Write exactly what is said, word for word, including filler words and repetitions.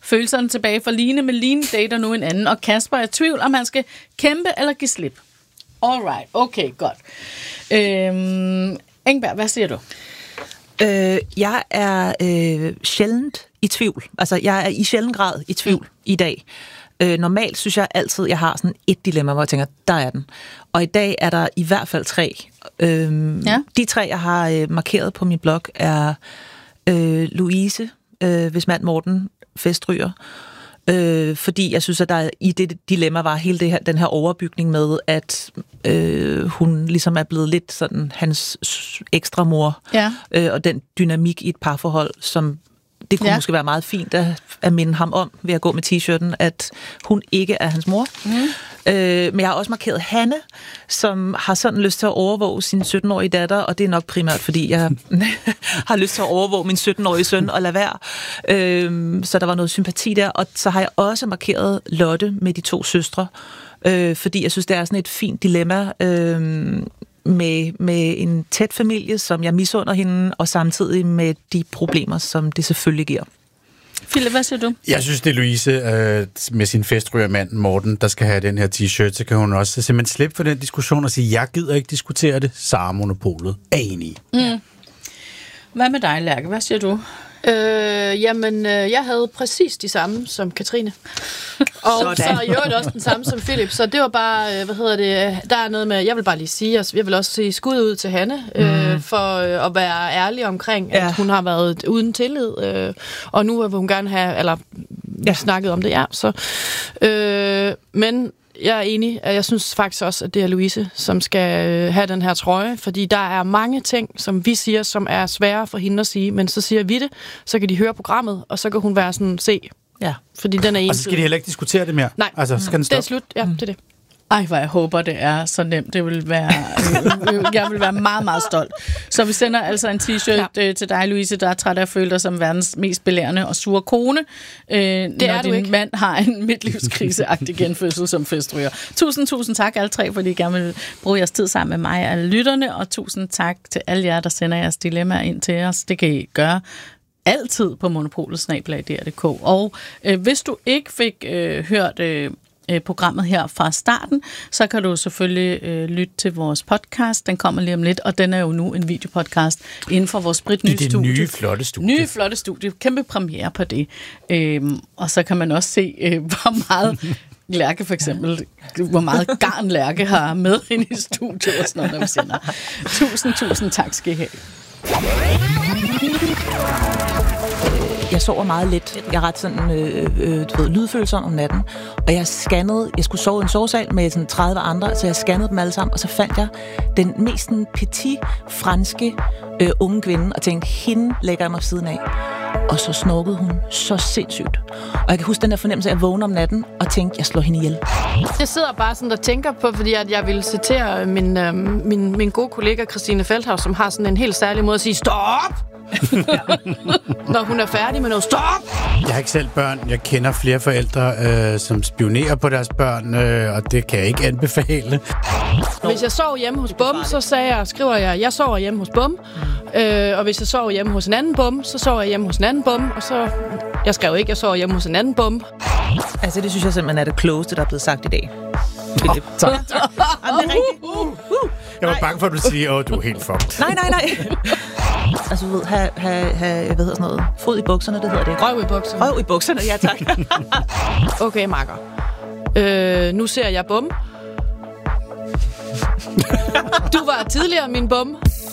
følelserne tilbage for Line, men Line dater nu en anden, og Kasper er i tvivl, om han skal kæmpe eller give slip. Alright, okay, godt. Øhm, Engberg, hvad siger du? Øh, jeg er øh, sjældent i tvivl. Altså, jeg er i sjældent grad i tvivl mm. i dag. Øh, normalt synes jeg altid, jeg har sådan et dilemma, hvor jeg tænker, der er den. Og i dag er der i hvert fald tre. Øh, ja. De tre, jeg har øh, markeret på min blog, er øh, Louise, øh, hvis mand Morten festryger. Øh, fordi jeg synes, at der i det dilemma var hele det her, den her overbygning med, at øh, hun ligesom er blevet lidt sådan hans ekstra mor, ja. øh, og den dynamik i et parforhold, som det kunne ja. måske være meget fint at, at minde ham om ved at gå med t-shirten, at hun ikke er hans mor. Mm. Øh, men jeg har også markeret Hanne, som har sådan lyst til at overvåge sin sytten-årige datter, og det er nok primært, fordi jeg har lyst til at overvåge min sytten-årige søn og lade være. Øh, så der var noget sympati der. Og så har jeg også markeret Lotte med de to søstre, øh, fordi jeg synes, det er sådan et fint dilemma øh, med, med en tæt familie, som jeg misunder hende, og samtidig med de problemer, som det selvfølgelig giver. Philip, hvad siger du? Jeg synes, det er Louise øh, med sin festrygermand Morten, der skal have den her t-shirt, så kan hun også simpelthen slippe for den diskussion og sige, jeg gider ikke diskutere det, så er monopolet er enig. Mm. Hvad med dig, Lærke? Hvad siger du? Øh, jamen, øh, jeg havde præcis de samme som Katrine. Og sådan. Så i øvrigt også den samme som Philip. Så det var bare, øh, hvad hedder det, der er noget med, jeg vil bare lige sige, jeg vil også sige skud ud til Hanne, øh, mm. for øh, at være ærlig omkring, ja. at hun har været uden tillid, øh, og nu vil hun gerne have, eller ja. snakket om det, ja. Så, øh, men jeg er enig, og jeg synes faktisk også, at det er Louise, som skal øh, have den her trøje, fordi der er mange ting, som vi siger, som er svære for hende at sige, men så siger vi det, så kan de høre programmet, og så kan hun være sådan, se, ja, fordi den er ensidig. Og så skal de heller ikke diskutere det mere? Nej, altså, skal den stoppe? Det er slut, ja, det er det. Ej, hvor jeg håber, det er så nemt. Det vil være, øh, jeg vil være meget, meget stolt. Så vi sender altså en t-shirt ja. øh, til dig, Louise, der er træt af at føle dig som verdens mest belærende og sure kone, øh, det når din ikke. mand har en midtlivskriseagtig genfødsel som festryger. Tusind, tusind tak alle tre, fordi I gerne vil bruge jeres tid sammen med mig og alle lytterne, og tusind tak til alle jer, der sender jeres dilemmaer ind til os. Det kan I gøre altid på monopolet snabel-a d r punktum d k. Og øh, hvis du ikke fik øh, hørt øh, programmet her fra starten, så kan du selvfølgelig øh, lytte til vores podcast. Den kommer lige om lidt, og den er jo nu en videopodcast inden for vores spritnye studie. I det studie. nye flotte studie. Nye flotte studie. Kæmpe premiere på det. Øhm, og så kan man også se, øh, hvor meget Lærke for eksempel, hvor meget garn Lærke har med ind i studiet og sådan noget, når vi sender. Tusind, tusind tak skal I have. Jeg sover meget let. Jeg er ret sådan, øh, øh, du ved, lydfølsom om natten. Og jeg scannede, jeg skulle sove i en sovesal med sådan tredive andre, så jeg scannede dem alle sammen, og så fandt jeg den mest sådan, petit, franske øh, unge kvinde, og tænkte, hende lægger jeg mig siden af. Og så snorkede hun så sindssygt. Og jeg kan huske den der fornemmelse, at jeg vågner om natten og tænkte, jeg slår hende ihjel. Jeg sidder bare sådan og tænker på, fordi at jeg vil citere min, øh, min, min gode kollega Christine Feldhaus, som har sådan en helt særlig måde at sige, stop! Når hun er færdig med noget, stop! Jeg har ikke selv børn. Jeg kender flere forældre, øh, som spionerer på deres børn, øh, og det kan jeg ikke anbefale. Hvis jeg sover hjemme hos Bum, så sagde jeg, skriver jeg, jeg sover hjemme hos Bum. Øh, og hvis jeg sover hjemme hos en anden Bum, så sover jeg hjemme hos en anden Bum. Og så, jeg skrev ikke, jeg sover hjemme hos en anden Bum. Altså, det synes jeg simpelthen er det klogeste, der er blevet sagt i dag. Oh, tak. Jeg var bange for, at du siger, åh, du er helt fucked. Nej, nej, nej. Altså, du ved, have, have, have, hvad hedder sådan noget, fod i bukserne, det hedder det. Røv i bukserne. Røv i bukserne, ja tak. Okay, makker. Øh, nu ser jeg Bum. Du var tidligere min Bum.